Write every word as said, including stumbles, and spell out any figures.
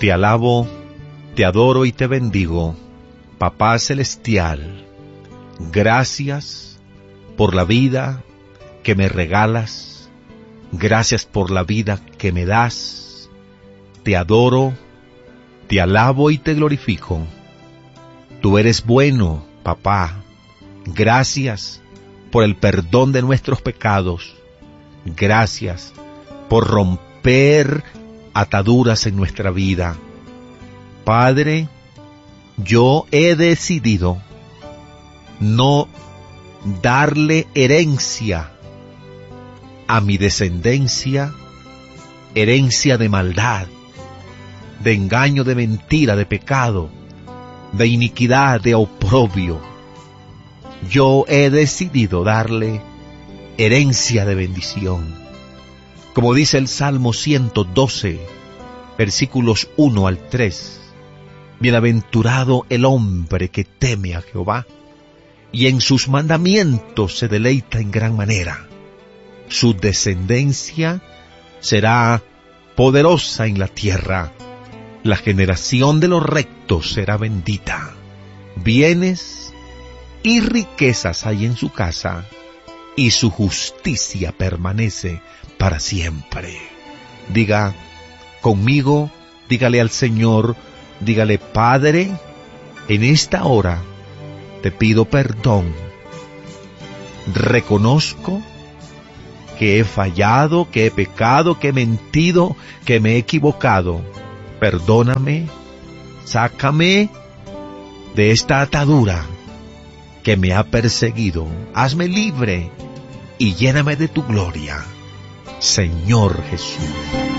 Te alabo, te adoro y te bendigo, Papá Celestial. Gracias por la vida que me regalas. Gracias por la vida que me das. Te adoro, te alabo y te glorifico. Tú eres bueno, Papá. Gracias por el perdón de nuestros pecados. Gracias por romper ataduras en nuestra vida. Padre, yo he decidido no darle herencia a mi descendencia, herencia de maldad, de engaño, de mentira, de pecado, de iniquidad, de oprobio. Yo he decidido darle herencia de bendición. Como dice el Salmo ciento doce, versículos uno al tres, bienaventurado el hombre que teme a Jehová, y en sus mandamientos se deleita en gran manera. Su descendencia será poderosa en la tierra. La generación de los rectos será bendita. Bienes y riquezas hay en su casa, y su justicia permanece para siempre. Diga conmigo, dígale al Señor, dígale: Padre, en esta hora te pido perdón. Reconozco que he fallado, que he pecado, que he mentido, que me he equivocado. Perdóname, sácame de esta atadura que me ha perseguido. Hazme libre y lléname de tu gloria, Señor Jesús.